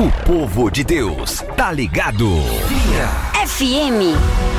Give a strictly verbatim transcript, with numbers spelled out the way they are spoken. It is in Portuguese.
O povo de Deus tá ligado. F M